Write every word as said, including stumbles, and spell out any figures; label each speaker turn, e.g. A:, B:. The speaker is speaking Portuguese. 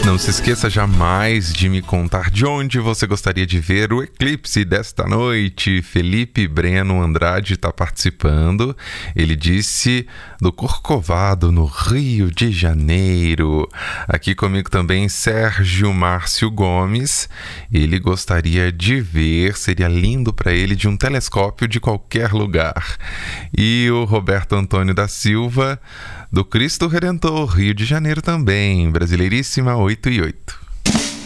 A: Não se esqueça jamais de me contar de onde você gostaria de ver o eclipse desta noite. Felipe Breno Andrade está participando. Ele disse do Corcovado, no Rio de Janeiro. Aqui comigo também Sérgio Márcio Gomes. Ele gostaria de ver, seria lindo para ele, de um telescópio de qualquer lugar. E o Roberto Antônio da Silva, do Cristo Redentor, Rio de Janeiro também, Brasileiríssima oito e oito.